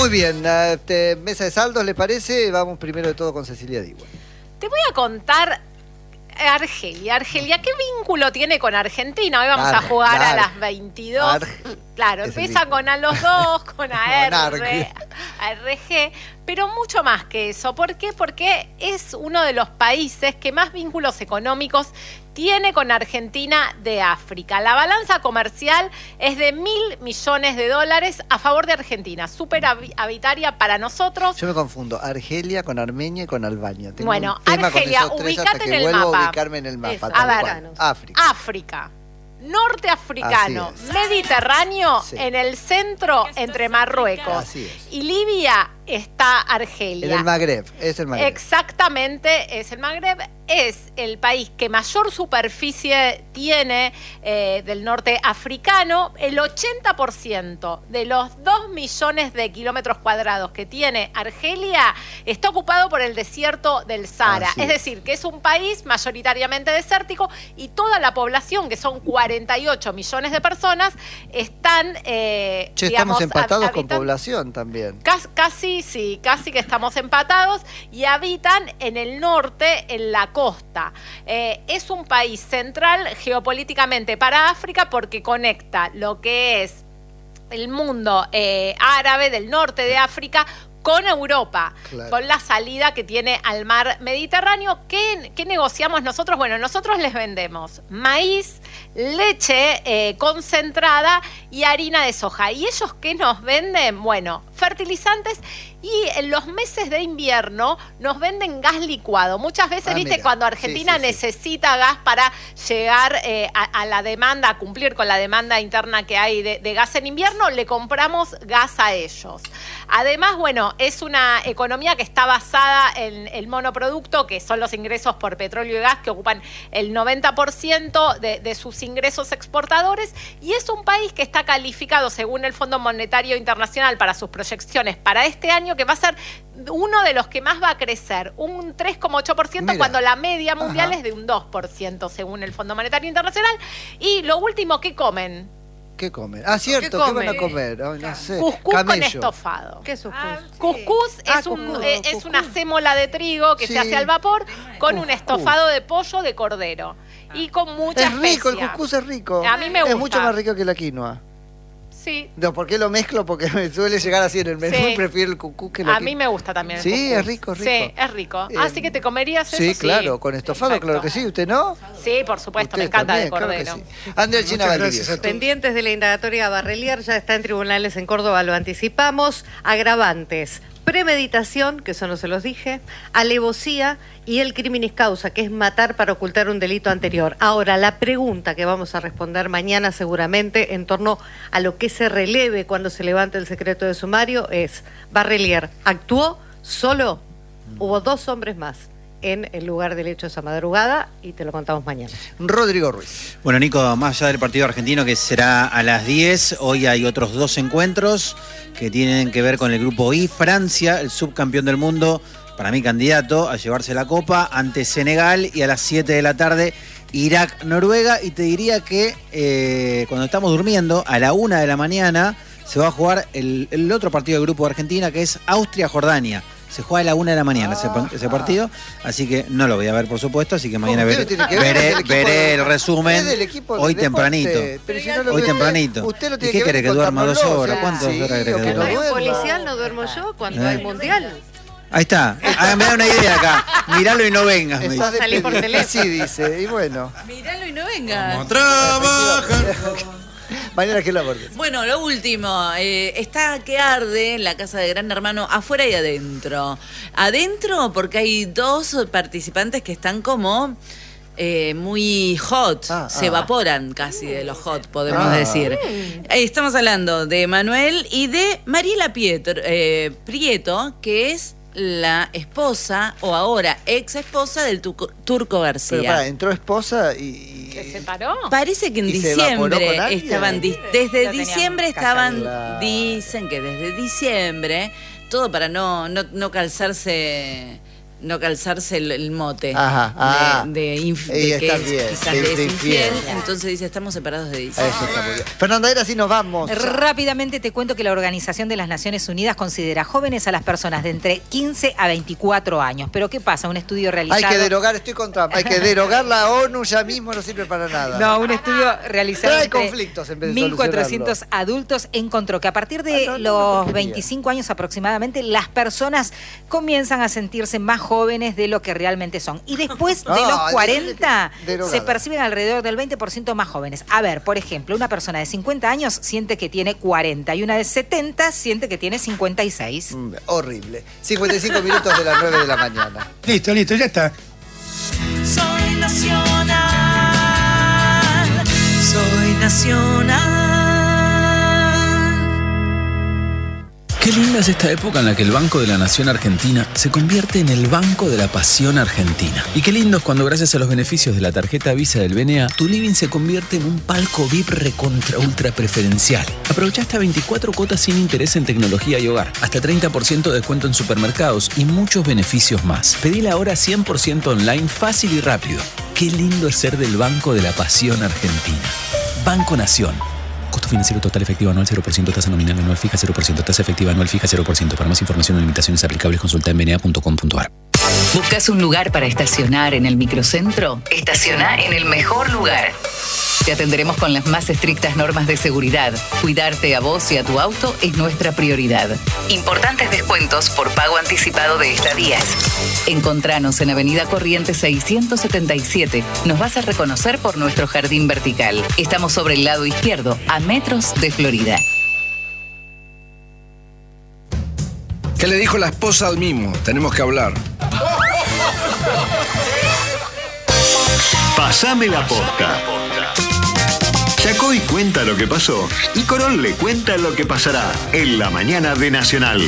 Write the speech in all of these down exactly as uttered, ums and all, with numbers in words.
Muy bien, uh, te, mesa de saldos, ¿le parece? Vamos primero de todo con Cecilia Diwan. Te voy a contar Argelia. Argelia, ¿qué vínculo tiene con Argentina? Hoy vamos Ar, a jugar Ar, a las veintidós. Ar, claro, empieza con a los dos, con A R, A R G, pero mucho más que eso. ¿Por qué? Porque es uno de los países que más vínculos económicos tiene con Argentina de África. La balanza comercial es de mil millones de dólares a favor de Argentina, súper habitaria para nosotros. Yo me confundo, Argelia con Armenia y con Albania. Tengo bueno, Argelia, ubicate en el mapa. A ubicarme en el mapa. A ver, África. África. Norteafricano, Mediterráneo, sí. En el centro entre Marruecos y Libia está Argelia. En el Magreb, es el Magreb. Exactamente, es el Magreb. Es el país que mayor superficie tiene eh, del norte africano. El ochenta por ciento de los dos millones de kilómetros cuadrados que tiene Argelia está ocupado por el desierto del Sahara. Así es decir, que es un país mayoritariamente desértico y toda la población, que son cuarenta y ocho millones de personas, están... Eh, che, digamos, estamos empatados con población también. Casi, casi, sí, casi que estamos empatados y habitan en el norte, en la costa. Eh, es un país central geopolíticamente para África porque conecta lo que es el mundo eh, árabe del norte de África con Europa, claro, con la salida que tiene al mar Mediterráneo. ¿Qué, qué negociamos nosotros? Bueno, nosotros les vendemos maíz, leche eh, concentrada y harina de soja. ¿Y ellos qué nos venden? Bueno, fertilizantes, y en los meses de invierno nos venden gas licuado. Muchas veces, ah, viste, mira, cuando Argentina sí, sí, necesita sí. gas para llegar eh, a, a la demanda, a cumplir con la demanda interna que hay de, de gas en invierno, le compramos gas a ellos. Además, bueno, es una economía que está basada en el monoproducto, que son los ingresos por petróleo y gas, que ocupan el noventa por ciento de, de sus ingresos exportadores, y es un país que está calificado, según el Fondo Monetario Internacional, para sus proyecciones para este año, que va a ser uno de los que más va a crecer, un tres coma ocho por ciento, cuando la media mundial, ajá, es de un dos por ciento, según el Fondo Monetario Internacional. Y lo último, ¿qué comen? ¿Qué comen? Ah, cierto, ¿qué, ¿qué van a comer? Ay, no sé. Cuscús Camello. Con estofado. ¿Qué es cuscús? Ah, sí. Cuscús ah, es, un, cuscús. eh, es una sémola de trigo que sí. se hace al vapor con cuscús. Un estofado de pollo de cordero. Y con mucha Es rico, especia. El cuscús es rico. A mí me gusta. Es mucho más rico que la quinoa. Sí. No, ¿por qué lo mezclo? Porque me suele llegar así en el menú, sí. Prefiero el cuscús que la A mí me gusta también el Sí, cuscús. es rico, es rico. Sí, es rico. Bien. Así que te comerías eso. Sí, sí, claro, con estofado, perfecto. Claro que sí. ¿Usted no? Sí, por supuesto, Usted me encanta también, el cordero. Claro sí. André Alsina Valdivieso. Pendientes de la indagatoria Barrelier, ya está en tribunales en Córdoba, lo anticipamos. Agravantes: premeditación, que eso no se los dije, alevosía y el criminis causa, que es matar para ocultar un delito anterior. Ahora, la pregunta que vamos a responder mañana seguramente en torno a lo que se releve cuando se levante el secreto de sumario es: Barrelier actuó solo, hubo dos hombres más en el lugar del hecho esa madrugada, y te lo contamos mañana. Rodrigo Ruiz. Bueno, Nico, más allá del partido argentino, que será a las diez, hoy hay otros dos encuentros que tienen que ver con el grupo I. Francia, el subcampeón del mundo, para mí candidato a llevarse la copa, ante Senegal, y a las siete de la tarde Irak, Noruega. Y te diría que eh, cuando estamos durmiendo, a la una de la mañana, se va a jugar el, el otro partido del grupo de Argentina, que es Austria-Jordania. Se juega a la una de la mañana ah, ese, ese partido, así que no lo voy a ver, por supuesto, así que mañana veré, veré, el, veré el resumen hoy tempranito. Si no hoy ve, tempranito. Usted lo tiene ¿Y qué que quiere que duerma dos horas? ¿Cuántas sí, horas quiere que duerma? Cuando hay un policial no duermo yo, cuando ¿Eh? hay mundial. Ahí está, ah, me da una idea acá. Míralo y no vengas. Me dice. Salí por teléfono. Sí, dice, y bueno. Míralo y no vengas. Vamos a trabajar. Mañana que la aborde. Bueno, lo último, eh, está que arde en la casa de Gran Hermano, afuera y adentro. Adentro porque hay dos participantes que están como eh, muy hot, ah, se ah. evaporan casi de los hot, podemos ah. decir. Eh, estamos hablando de Manuel y de Mariela Pietro, eh, Prieto, que es la esposa, o ahora ex esposa, del tu Turco García. Pero para, entró esposa y... ¿Se separó? Parece que en diciembre estaban... Di desde diciembre estaban... Claro. Dicen que desde diciembre, todo para no, no, no calzarse no calzarse el, el mote Ajá, ah. de, de, inf, Y de que está es, bien, quizás de- de es de infiel. infiel. Entonces dice, estamos separados de diciembre. Eso está muy bien. Fernanda, ahora sí nos vamos. Rápidamente te cuento que la Organización de las Naciones Unidas considera jóvenes a las personas de entre quince a veinticuatro años. Pero ¿qué pasa? Un estudio realizado... Hay que derogar, estoy con Trump, hay que derogar la ONU ya mismo, no sirve para nada. No, un estudio realizado Trae entre conflictos en vez de mil cuatrocientos solucionarlo. adultos encontró que a partir de Ah, no, no, los no, no, veinticinco años aproximadamente, las personas comienzan a sentirse más jóvenes de lo que realmente son. Y después de No, los hay cuarenta, que derogar. se perciben alrededor del veinte por ciento más jóvenes. A ver, por ejemplo, una persona de cincuenta años siente que tiene cuarenta y una de setenta siente que tiene cincuenta y seis. Mm, horrible. cincuenta y cinco minutos de las nueve de la mañana. Listo, listo, ya está. Soy nacional, soy nacional. Qué linda es esta época en la que el Banco de la Nación Argentina se convierte en el Banco de la Pasión Argentina. Y qué lindo es cuando gracias a los beneficios de la tarjeta Visa del B N A, tu living se convierte en un palco V I P recontra ultra preferencial. Aprovecha hasta veinticuatro cuotas sin interés en tecnología y hogar, hasta treinta por ciento de descuento en supermercados y muchos beneficios más. Pedila ahora cien por ciento online, fácil y rápido. Qué lindo es ser del Banco de la Pasión Argentina. Banco Nación. Costo financiero total efectivo anual cero por ciento, tasa nominal anual fija cero por ciento, tasa efectiva anual fija cero por ciento. Para más información o limitaciones aplicables consulta en b n a punto com punto a r. ¿Buscas un lugar para estacionar en el microcentro? Estaciona en el mejor lugar. Te atenderemos con las más estrictas normas de seguridad. Cuidarte a vos y a tu auto es nuestra prioridad. Importantes descuentos por pago anticipado de estadías. Encontranos en Avenida Corrientes seiscientos setenta y siete. Nos vas a reconocer por nuestro jardín vertical. Estamos sobre el lado izquierdo, a metros de Florida. ¿Qué le dijo la esposa al mismo? Tenemos que hablar. Pasame la posta. Chacoy cuenta lo que pasó y Corol le cuenta lo que pasará en la mañana de Nacional.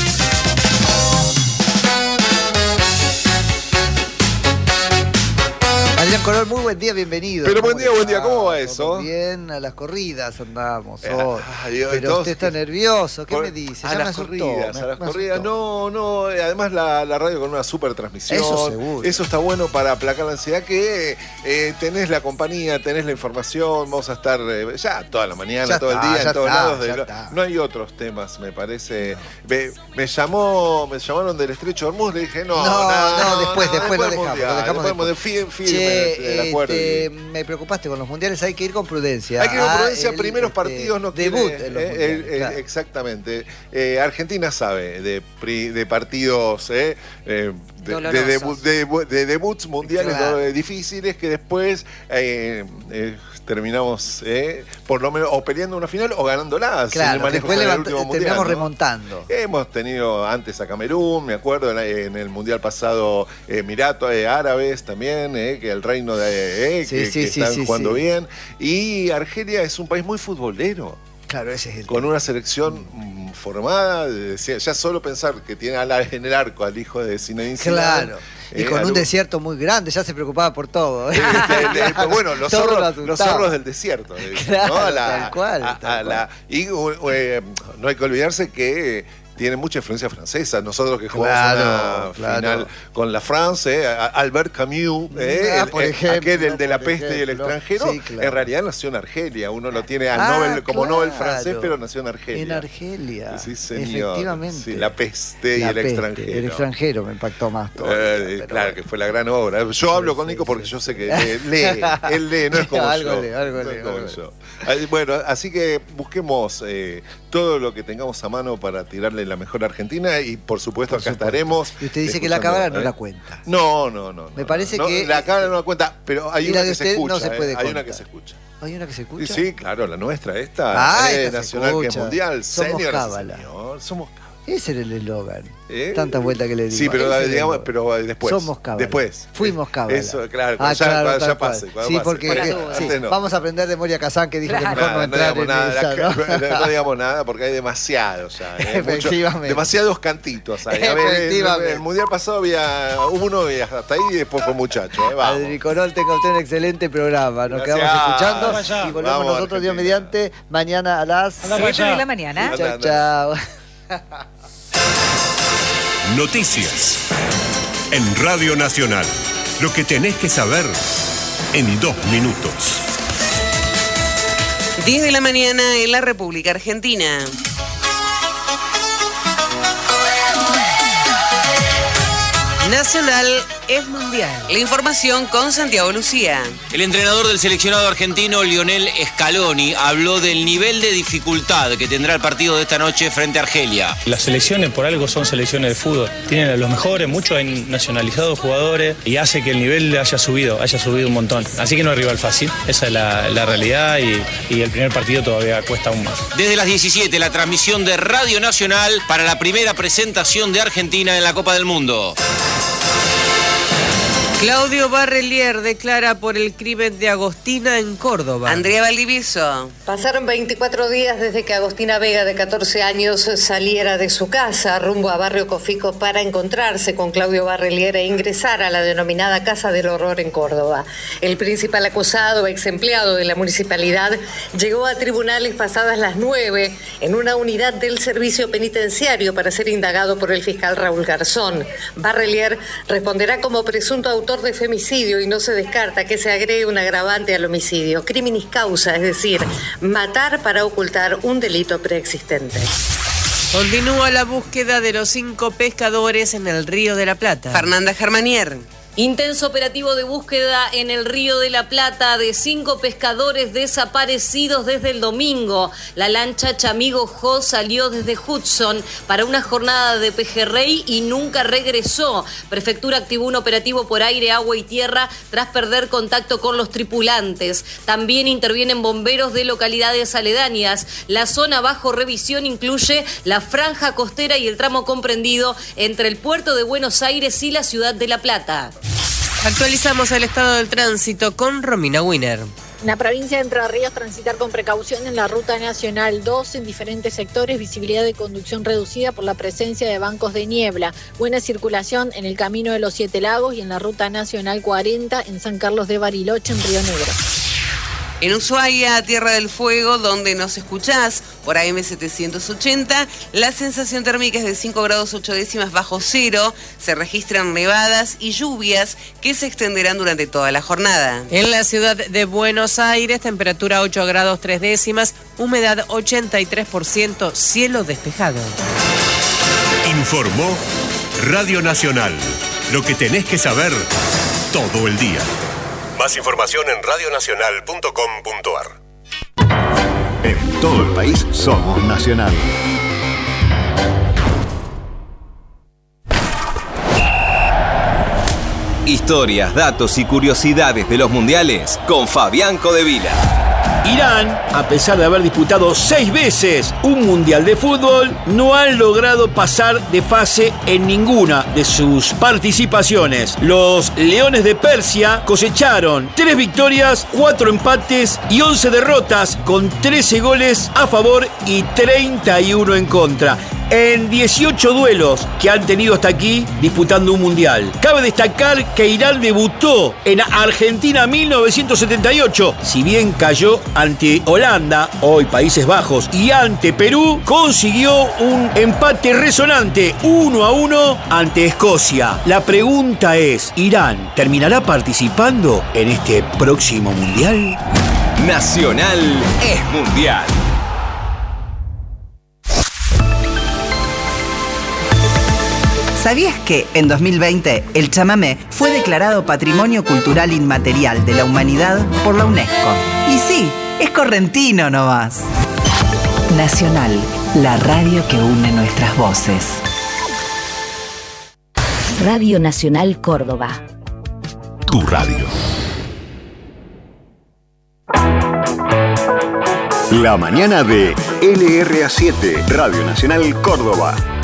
Adrián Corol, muy buen día, bienvenido. Pero buen día, buen día, ¿cómo va Todo eso? Bien, a las corridas andamos Eh, hoy. ay, hoy Pero todos usted está que- nervioso, ¿qué Por- me dice? A Ya me las asustó, corridas, me- a las me corridas. asustó. No, no, eh, además la, la radio con una super transmisión. Eso seguro. Eso está bueno para aplacar la ansiedad que eh, tenés la compañía, tenés la información, vamos a estar eh, ya toda la mañana, Ya todo está, el día, ya en todos está, lados. de ya lo- está. no hay otros temas, me parece. Me, me llamó, me llamaron del Estrecho de Hormuz, le dije, no, No, no, después, después lo del dejamos, Mundial, lo dejamos después después. de firme, Che, firme, el acuerdo. este, me preocupaste con los mundiales, hay que ir con prudencia. Hay que ir con Ah, prudencia, el, primeros este, partidos no debut quiere, en los eh, mundiales, eh, eh, claro. Exactamente. Eh, Argentina sabe de, pri- de partidos, eh, eh, de, de, Dolorosos. debu- de debu- de debuts mundiales Claro. do- difíciles que después eh, eh, terminamos eh, por lo menos o peleando una final o ganándola. en el Claro, manejo después con el levant- último mundial, terminamos ¿no? remontando. Hemos tenido antes a Camerún, me acuerdo, en, la- en el mundial pasado, eh, Emiratos eh, Árabes también, eh, que el reino de eh, Sí, que, sí, que sí, están sí, jugando sí. bien. Y Argelia es un país muy futbolero. Claro, ese es el Con una selección mm, formada, de- ya solo pensar que tiene al- en el arco al hijo de Zinedine Zidane. Claro. Y eh, con un algo- desierto muy grande, ya se preocupaba por todo. ¿eh? Este, el- el- bueno, los Todo lo zorros, los asustaba. zorros del desierto. le dicen, Claro, ¿no? A la- tal cual, a- tal a la- y eh, no hay que olvidarse que eh, tiene mucha influencia francesa. Nosotros que jugamos Claro, una claro. final con la France, eh, a- Albert Camus, eh, Ah, el- por el- ejemplo, aquel el de la por peste y el ejemplo. extranjero, Sí, claro. en realidad nació en Argelia. Uno lo tiene al Ah, Nobel, como claro. Nobel francés, pero nació en Argelia. En Argelia. Sí, señor. Efectivamente. Sí, la peste y La el peste, extranjero. El extranjero me impactó más todo. Eh, pero claro, bueno. que fue la gran obra. Yo hablo Sí, con sí, Nico porque sí. yo sé que lee, lee, él lee, no es como Algo yo. lee, algo no es lee, como algo yo. Ah, Bueno, así que busquemos eh, todo lo que tengamos a mano para tirarle la mejor Argentina y por supuesto Por acá supuesto. estaremos. Y usted dice que la escuchando, cámara no ¿eh? la cuenta. No, no, no. Me no, parece no, que- La cámara no la cuenta, pero hay y una la de que se usted escucha. no se puede eh, Hay una contar. que se escucha. ¿Hay una que se Y escucha? sí, claro, la nuestra, esta, Ah, eh, esta se nacional que es escucha. mundial. Somos Señoras y cábala. señor, somos cábala. Ese era el eslogan. ¿Eh? Tanta vuelta que le dimos. Sí, pero, Ese era el digamos, eslogan. pero después. Somos cábala. Después. Fuimos cábala. Eso, claro, Ah, cuando ya, claro, cuando tal ya cual. pase. cuando Sí, pase. porque Por las eh, dudas. sí, Antes no. vamos a aprender de Moria Kazán que dijo que Claro. mejor no Nada, entrar digamos en nada, esa, la- ¿no? no, no digamos nada porque hay demasiados ya. ¿eh? Mucho- Efectivamente. demasiados cantitos. ahí. A ver, el, Efectivamente. el mundial pasado había uno y hasta ahí y después fue muchacho. ¿eh? Vamos. Adri Corol, tenga usted un excelente programa. Nos Gracias. quedamos escuchando Vamos allá. y volvemos Vamos, nosotros, Dios Argentina. mediante, mañana a las Anda para siete allá. de la mañana. Anda, Chao, anda. chao. Noticias. en Radio Nacional. Lo que tenés que saber en dos minutos. diez de la mañana en la República Argentina. Nacional es mundial. La información con Santiago Lucía. El entrenador del seleccionado argentino, Lionel Scaloni, habló del nivel de dificultad que tendrá el partido de esta noche frente a Argelia. Las selecciones por algo son selecciones de fútbol. Tienen a los mejores, muchos han nacionalizado jugadores y hace que el nivel haya subido, haya subido un montón. Así que no es rival fácil, esa es la, la realidad y, y el primer partido todavía cuesta aún más. Desde las diecisiete, la transmisión de Radio Nacional para la primera presentación de Argentina en la Copa del Mundo. Claudio Barrelier declara por el crimen de Agostina en Córdoba. Andrea Valdivieso. Pasaron veinticuatro días desde que Agostina Vega, de catorce años, saliera de su casa rumbo a Barrio Cofico para encontrarse con Claudio Barrelier e ingresar a la denominada Casa del Horror en Córdoba. El principal acusado, ex empleado de la municipalidad, llegó a tribunales pasadas las nueve en una unidad del servicio penitenciario para ser indagado por el fiscal Raúl Garzón. Barrelier responderá como presunto autor de femicidio y no se descarta que se agregue un agravante al homicidio, criminis causa, es decir, matar para ocultar un delito preexistente. Continúa la búsqueda de los cinco pescadores en el Río de la Plata. Fernanda Germanier. Intenso operativo de búsqueda en el Río de la Plata de cinco pescadores desaparecidos desde el domingo. La lancha Chamigo Jo salió desde Hudson para una jornada de pejerrey y nunca regresó. Prefectura activó un operativo por aire, agua y tierra tras perder contacto con los tripulantes. También intervienen bomberos de localidades aledañas. La zona bajo revisión incluye la franja costera y el tramo comprendido entre el puerto de Buenos Aires y la ciudad de La Plata. Actualizamos el estado del tránsito con Romina Wiener. En la provincia de Entre Ríos, transitar con precaución en la Ruta Nacional dos en diferentes sectores, visibilidad de conducción reducida por la presencia de bancos de niebla. Buena circulación en el Camino de los Siete Lagos y en la Ruta Nacional cuarenta en San Carlos de Bariloche, en Río Negro. En Ushuaia, Tierra del Fuego, donde nos escuchás por A M setecientos ochenta, la sensación térmica es de cinco grados ocho décimas bajo cero. Se registran nevadas y lluvias que se extenderán durante toda la jornada. En la ciudad de Buenos Aires, temperatura ocho grados tres décimas, humedad ochenta y tres por ciento, cielo despejado. Informó Radio Nacional. Lo que tenés que saber todo el día. Más información en radionacional punto com punto ar. En todo el país somos Nacional. Historias, datos y curiosidades de los mundiales con Fabián Codevila. Irán, a pesar de haber disputado seis veces un mundial de fútbol, no han logrado pasar de fase en ninguna de sus participaciones. Los Leones de Persia cosecharon tres victorias, cuatro empates y once derrotas, con trece goles a favor y treinta y uno en contra, en dieciocho duelos que han tenido hasta aquí disputando un mundial. Cabe destacar que Irán debutó en Argentina mil novecientos setenta y ocho, si bien cayó ante Holanda, hoy Países Bajos, y ante Perú, consiguió un empate resonante uno a uno ante Escocia. La pregunta es, ¿Irán terminará participando en este próximo mundial? Nacional es mundial. ¿Sabías que en dos mil veinte el chamamé fue declarado Patrimonio Cultural Inmaterial de la Humanidad por la UNESCO? Y sí, es correntino nomás. Nacional, la radio que une nuestras voces. Radio Nacional Córdoba. Tu radio. La mañana de L R A siete, Radio Nacional Córdoba.